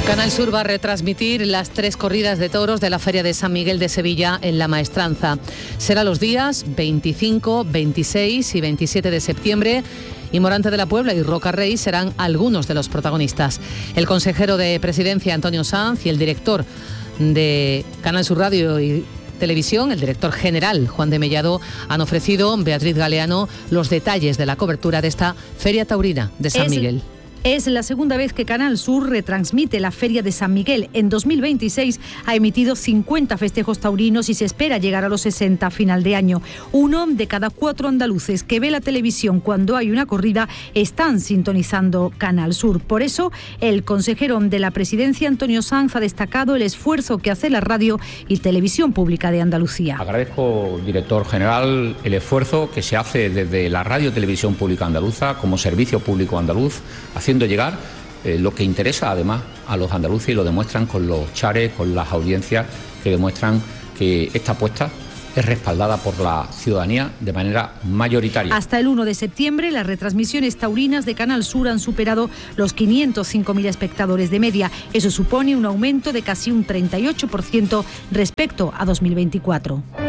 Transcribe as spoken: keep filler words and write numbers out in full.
Canal Sur va a retransmitir las tres corridas de toros de la Feria de San Miguel de Sevilla en La Maestranza. Será los días veinticinco, veintiséis y veintisiete de septiembre y Morante de la Puebla y Roca Rey serán algunos de los protagonistas. El consejero de Presidencia, Antonio Sanz, y el director de Canal Sur Radio y Televisión, el director general, Juan de Mellado, han ofrecido, Beatriz Galeano, los detalles de la cobertura de esta Feria Taurina de San es... Miguel. Es la segunda vez que Canal Sur retransmite la Feria de San Miguel. En dos mil veintiséis ha emitido cincuenta festejos taurinos y se espera llegar a los sesenta a final de año. Uno de cada cuatro andaluces que ve la televisión cuando hay una corrida están sintonizando Canal Sur. Por eso, el consejero de la Presidencia, Antonio Sanz, ha destacado el esfuerzo que hace la radio y televisión pública de Andalucía. Agradezco, director general, el esfuerzo que se hace desde la Radio y Televisión Pública Andaluza como servicio público andaluz, haciendo llegar eh, lo que interesa además a los andaluces, y lo demuestran con los chares, con las audiencias que demuestran que esta apuesta es respaldada por la ciudadanía de manera mayoritaria. Hasta el uno de septiembre, las retransmisiones taurinas de Canal Sur han superado los quinientos cinco mil espectadores de media. Eso supone un aumento de casi un treinta y ocho por ciento respecto a dos mil veinticuatro.